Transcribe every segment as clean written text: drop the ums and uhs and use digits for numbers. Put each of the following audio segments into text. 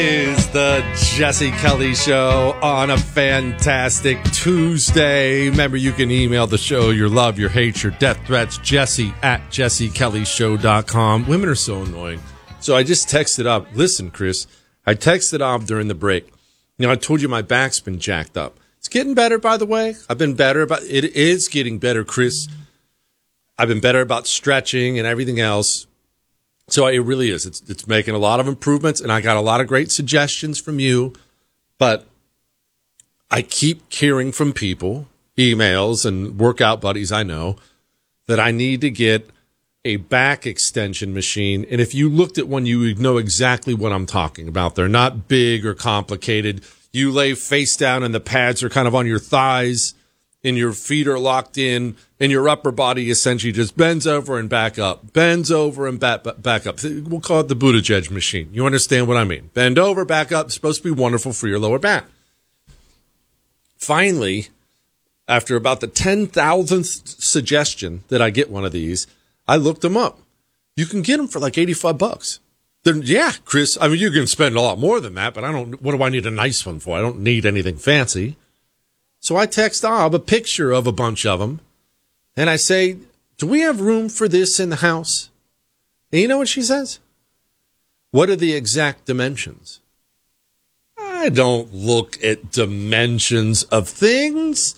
Is the Jesse Kelly Show on a fantastic Tuesday. Remember, you can email the show your love, your hate, your death threats, jesse@jessekellyshow.com. Women are so annoying. So I just texted up. Listen, Chris, I texted up during the break. You know, I told you my back's been jacked up. It's getting better, by the way. I've been better about it. Is getting better, Chris. I've been better about stretching and everything else. So it really is. It's making a lot of improvements, and I got a lot of great suggestions from you. But I keep hearing from people, emails and workout buddies I know, that I need to get a back extension machine. And if you looked at one, you would know exactly what I'm talking about. They're not big or complicated. You lay face down, and the pads are kind of on your thighs, and your feet are locked in, and your upper body essentially just bends over and back up, bends over and back up. We'll call it the Buttigieg machine. You understand what I mean? Bend over, back up. It's supposed to be wonderful for your lower back. Finally, after about the 10,000th suggestion that I get one of these, I looked them up. You can get them for like $85. Then, yeah, Chris, I mean, you can spend a lot more than that, but what do I need a nice one for? I don't need anything fancy. So I text Ob a picture of a bunch of them, and I say, do we have room for this in the house? And you know what she says? What are the exact dimensions? I don't look at dimensions of things.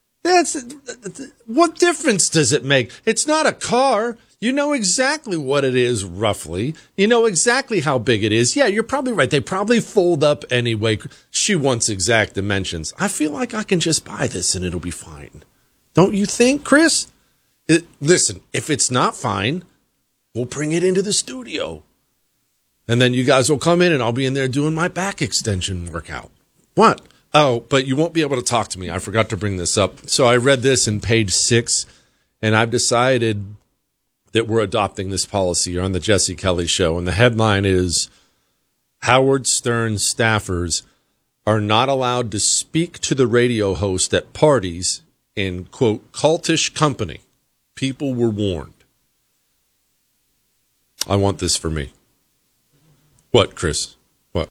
What difference does it make? It's not a car. You know exactly what it is, roughly. You know exactly how big it is. Yeah, you're probably right. They probably fold up anyway. She wants exact dimensions. I feel like I can just buy this and it'll be fine. Don't you think, Chris? Listen, if it's not fine, we'll bring it into the studio. And then you guys will come in and I'll be in there doing my back extension workout. What? Oh, but you won't be able to talk to me. I forgot to bring this up. So I read this in page 6, and I've decided that we're adopting this policy here on the Jesse Kelly Show. And the headline is, Howard Stern staffers are not allowed to speak to the radio host at parties in, quote, cultish company. People were warned. I want this for me. What, Chris? What?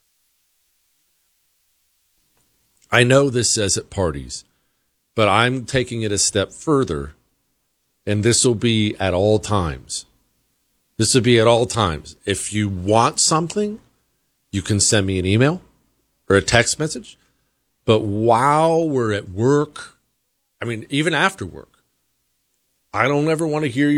I know this says at parties, but I'm taking it a step further. And this will be at all times. This will be at all times. If you want something, you can send me an email or a text message. But while we're at work, I mean, even after work, I don't ever want to hear